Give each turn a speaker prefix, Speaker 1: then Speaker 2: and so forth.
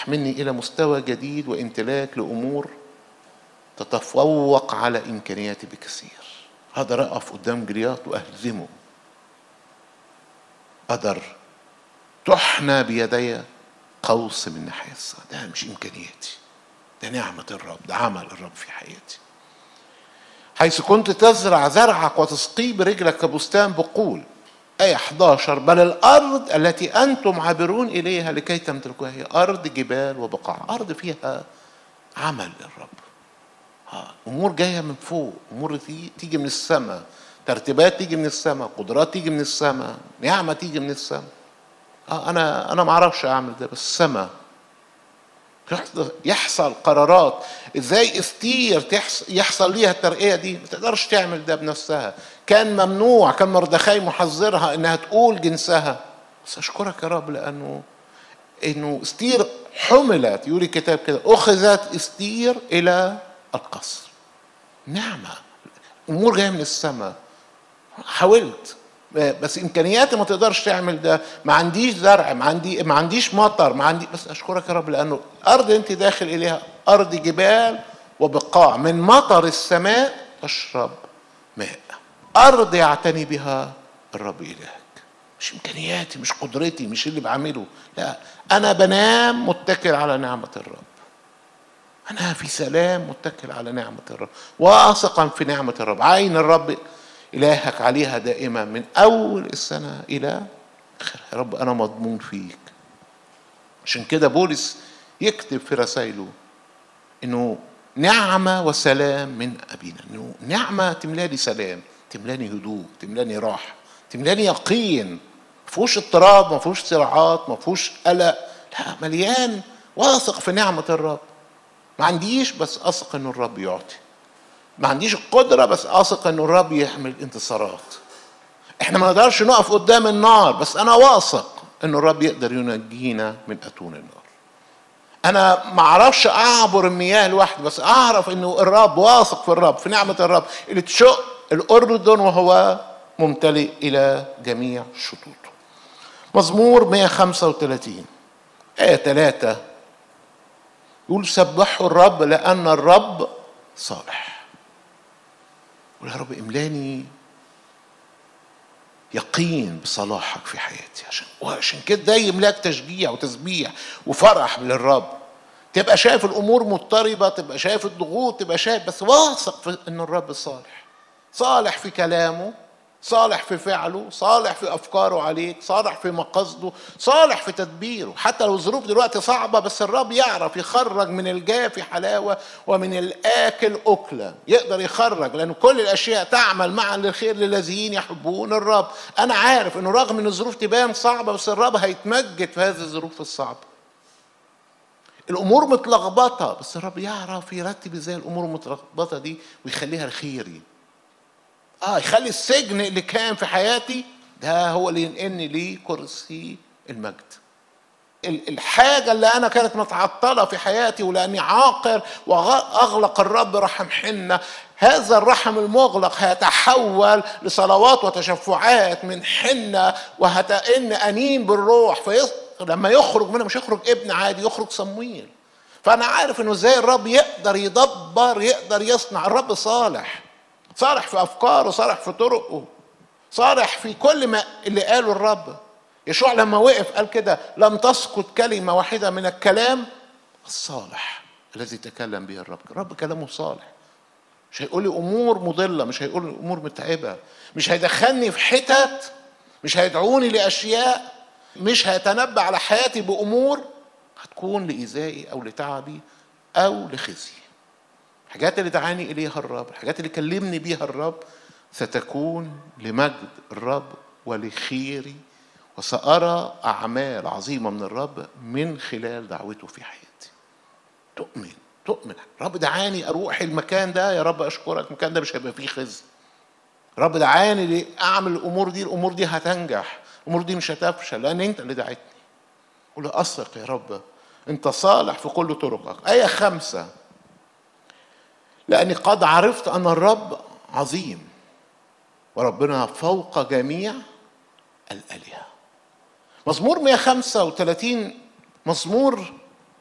Speaker 1: تحملني إلى مستوى جديد وامتلاك لأمور تتفوق على إمكانياتي بكثير. أقدر أقف قدام جليات وأهزمه، أقدر تحنى بيدي قوس من نحاس. ده مش إمكانياتي، ده نعمة الرب، ده عمل الرب في حياتي. حيث كنت تزرع زرعك وتسقي برجلك كبستان بقول، آية 11، بل الأرض التي أنتم عابرون إليها لكي تمتلكوها هي أرض جبال وبقاع، أرض فيها عمل للرب. أمور جاية من فوق، أمور تيجي من السماء، ترتيبات تيجي من السماء، قدرات تيجي من السماء، نعمة تيجي من السماء. أنا ما أعرفش أعمل ده، بس السماء يحصل قرارات. ازاي استير يحصل ليها الترقية دي؟ ما تقدرش تعمل ده بنفسها، كان ممنوع، كان مردخاي محذرها انها تقول جنسها. بس اشكرك يا رب لانه استير حملت، يقول الكتاب كده، اخذت استير الى القصر. نعمة، امور جاية من السماء. حاولت بس امكانياتي ما تقدرش تعمل ده، ما عنديش زرع، ما عنديش مطر، بس اشكرك يا رب لانه ارض انت داخل اليها ارض جبال وبقاع، من مطر السماء تشرب ماء، ارض يعتني بها الرب الهك. مش امكانياتي، مش قدرتي، مش اللي بعمله، لا، انا بنام متكل على نعمة الرب، انا في سلام متكل على نعمة الرب، واثقا في نعمة الرب. عين الرب إلهك عليها دائما من أول السنة إلى آخرها. يا رب أنا مضمون فيك. عشان كده بولس يكتب في رسائله إنه نعمة وسلام من أبينا، إنه نعمة تملاني سلام، تملاني هدوء، تملاني راحة، تملاني يقين، ما فيهوش اضطراب، ما فيهوش صراعات، ما فيهوش قلق، لا، مليان واثق في نعمة الرب. ما عنديش بس أثق إنه الرب يعطي، ما عنديش القدرة بس أثق أن الرب يحمل انتصارات. احنا ما نقدرش نقف قدام النار، بس أنا واثق أن الرب يقدر ينجينا من أتون النار. أنا ما أعرفش أعبر المياه لوحدي، بس أعرف أنه الرب، واثق في الرب، في نعمة الرب اللي تشق الأردن وهو ممتلئ إلى جميع شطوطه. مزمور 135 آية 3 يقول سبحوا الرب لأن الرب صالح. يا رب املاني يقين بصلاحك في حياتي، عشان كده ده يملاك تشجيع وتسبيح وفرح للرب. تبقى شايف الامور مضطربه، تبقى شايف الضغوط، تبقى شايف، بس واثق في ان الرب صالح، صالح في كلامه، صالح في فعله، صالح في افكاره عليك، صالح في مقاصده، صالح في تدبيره. حتى لو الظروف دلوقتي صعبه، بس الرب يعرف يخرج من الجافي حلاوه ومن الاكل اكله، يقدر يخرج، لان كل الاشياء تعمل معا للخير للذين يحبون الرب. انا عارف انه رغم ان الظروف تبان صعبه، بس الرب هيتمجد في هذه الظروف الصعبه. الامور متلخبطه، بس الرب يعرف يرتب ازاي الامور المتلخبطه دي ويخليها الخيري. يخلي السجن اللي كان في حياتي ده هو اللي ينقلني ليه كرسي المجد. الحاجة اللي أنا كانت متعطلة في حياتي ولأني عاقر وأغلق الرب رحم حنة، هذا الرحم المغلق هيتحول لصلوات وتشفعات من حنة، وهتئن أنين بالروح، لما يخرج منه مش يخرج ابن عادي، يخرج صمويل. فأنا عارف إنه إزاي الرب يقدر يدبر، يقدر يصنع. الرب صالح، صالح في أفكاره، صالح في طرقه، صالح في كل ما اللي قاله الرب. يشوع لما وقف قال كده لم تسقط كلمة واحدة من الكلام الصالح الذي تكلم به الرب. الرب كلامه صالح، مش هيقول لي أمور مضلة، مش هيقول لي أمور متعبة، مش هيدخلني في حتت، مش هيدعوني لأشياء، مش هيتنبأ على حياتي بأمور هتكون لإيذائي أو لتعبي أو لخزي. الحاجات اللي دعاني إليها الرب، الحاجات اللي كلمني بيها الرب ستكون لمجد الرب ولخيري، وسأرى أعمال عظيمة من الرب من خلال دعوته في حياتي. تؤمن الرب دعاني أروح المكان ده، يا رب أشكرك، المكان ده مش هيبقى فيه خزي. الرب دعاني لأعمل الأمور دي، الأمور دي هتنجح، الأمور دي مش هتفشل، لأن أنت اللي دعيتني. قل أثق يا رب أنت صالح في كل طرقك. آية 5 لأني قد عرفت أن الرب عظيم وربنا فوق جميع الآلهة. مزمور 135 مزمور